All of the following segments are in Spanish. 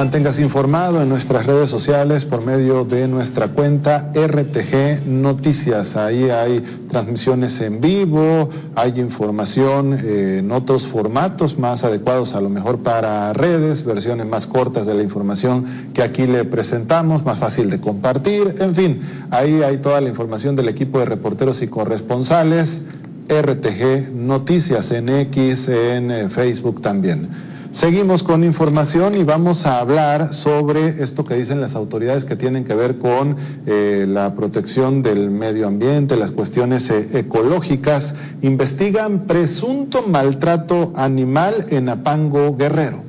Manténgase informado en nuestras redes sociales por medio de nuestra cuenta RTG Noticias. Ahí hay transmisiones en vivo, hay información en otros formatos más adecuados a lo mejor para redes, versiones más cortas de la información que aquí le presentamos, más fácil de compartir. En fin, ahí hay toda la información del equipo de reporteros y corresponsales. RTG Noticias en X, en Facebook también. Seguimos con información y vamos a hablar sobre esto que dicen las autoridades que tienen que ver con la protección del medio ambiente, las cuestiones ecológicas. Investigan presunto maltrato animal en Apango, Guerrero.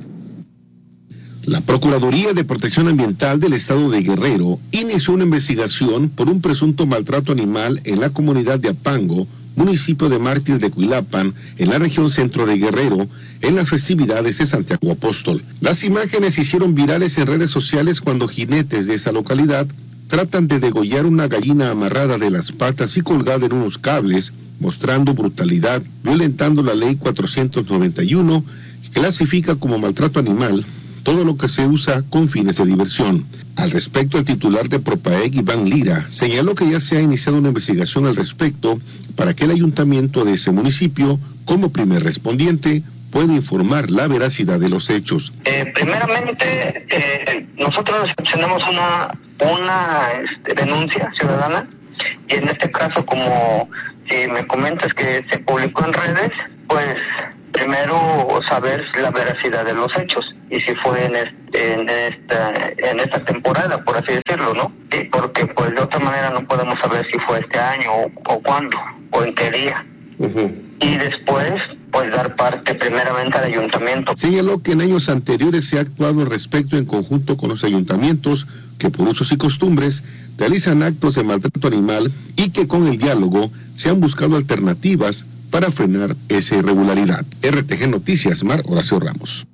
La Procuraduría de Protección Ambiental del Estado de Guerrero inició una investigación por un presunto maltrato animal en la comunidad de Apango, municipio de Mártir de Cuilapan, en la región centro de Guerrero, en las festividades de Santiago Apóstol. Las imágenes se hicieron virales en redes sociales cuando jinetes de esa localidad tratan de degollar una gallina amarrada de las patas y colgada en unos cables, mostrando brutalidad, violentando la ley 491, que clasifica como maltrato animal todo lo que se usa con fines de diversión. Al respecto, el titular de Propaeg, Iván Lira, señaló que ya se ha iniciado una investigación al respecto para que el ayuntamiento de ese municipio, como primer respondiente, pueda informar la veracidad de los hechos. Primeramente, nosotros tenemos una denuncia ciudadana, y en este caso, como si me comentas que se publicó en redes, pues primero saber la veracidad de los hechos y si fue en esta temporada, por así decirlo, ¿no? Y porque pues de otra manera no podemos saber si fue este año o cuándo o en qué día. Y después pues dar parte primeramente al ayuntamiento. Señaló que en años anteriores se ha actuado al respecto en conjunto con los ayuntamientos que por usos y costumbres realizan actos de maltrato animal y que con el diálogo se han buscado alternativas para frenar esa irregularidad. RTG Noticias, Mar Horacio Ramos.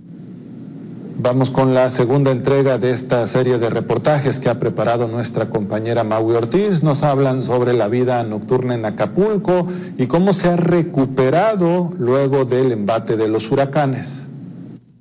Vamos con la segunda entrega de esta serie de reportajes que ha preparado nuestra compañera Maui Ortiz. Nos hablan sobre la vida nocturna en Acapulco y cómo se ha recuperado luego del embate de los huracanes.